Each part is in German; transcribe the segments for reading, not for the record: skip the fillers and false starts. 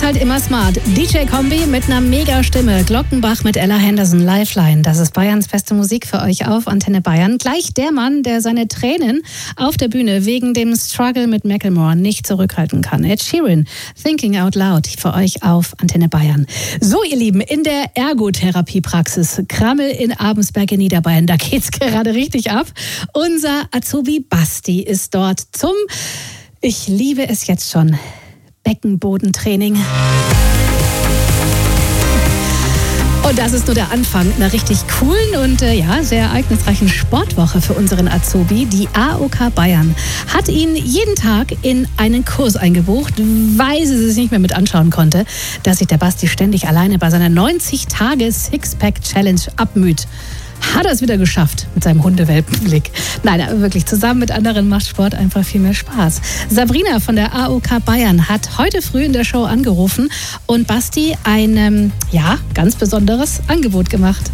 halt immer smart. DJ-Kombi mit einer Mega-Stimme. Glockenbach mit Ella Henderson, Lifeline. Das ist Bayerns beste Musik für euch auf Antenne Bayern. Gleich der Mann, der seine Tränen auf der Bühne wegen dem Struggle mit Macklemore nicht zurückhalten kann. Ed Sheeran, Thinking Out Loud für euch auf Antenne Bayern. So, ihr Lieben, in der Ergotherapiepraxis Krammel in Abensberg in Niederbayern, da geht's gerade richtig ab. Unser Azubi Basti ist dort zum, ich liebe es jetzt schon, Beckenbodentraining. Und das ist nur der Anfang einer richtig coolen und sehr ereignisreichen Sportwoche für unseren Azubi. Die AOK Bayern hat ihn jeden Tag in einen Kurs eingebucht, weil sie sich nicht mehr mit anschauen konnte, dass sich der Basti ständig alleine bei seiner 90-Tage-Sixpack-Challenge abmüht. Hat er es wieder geschafft mit seinem Hundewelpenblick. Nein, aber wirklich, zusammen mit anderen macht Sport einfach viel mehr Spaß. Sabrina von der AOK Bayern hat heute früh in der Show angerufen und Basti ein ganz besonderes Angebot gemacht.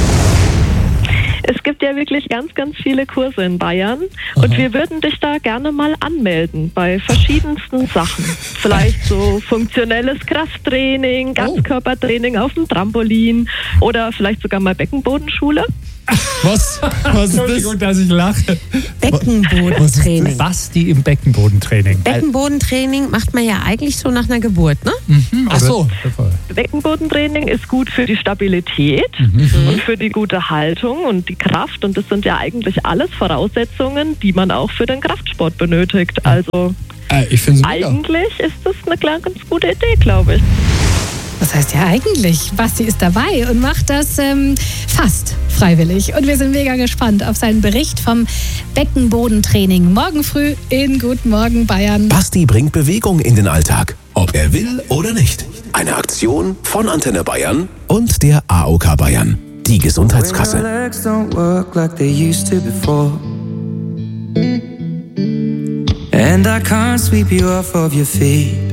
Es gibt ja wirklich ganz, ganz viele Kurse in Bayern und wir würden dich da gerne mal anmelden bei verschiedensten Sachen. Vielleicht so funktionelles Krafttraining, Ganzkörpertraining auf dem Trampolin oder vielleicht sogar mal Beckenbodenschule. Was ist das? Entschuldigung, dass ich lache. Beckenbodentraining. Basti im Beckenbodentraining. Beckenbodentraining macht man ja eigentlich so nach einer Geburt, ne? Ach so. Beckenbodentraining ist gut für die Stabilität und für die gute Haltung und die Kraft. Und das sind ja eigentlich alles Voraussetzungen, die man auch für den Kraftsport benötigt. Also ich find's mega. Eigentlich ist das eine ganz gute Idee, glaube ich. Was heißt ja eigentlich? Basti ist dabei und macht das fast freiwillig. Und wir sind mega gespannt auf seinen Bericht vom Beckenbodentraining. Morgen früh in Guten Morgen Bayern. Basti bringt Bewegung in den Alltag, ob er will oder nicht. Eine Aktion von Antenne Bayern und der AOK Bayern. Die Gesundheitskasse. And I can't sweep you off of your feet.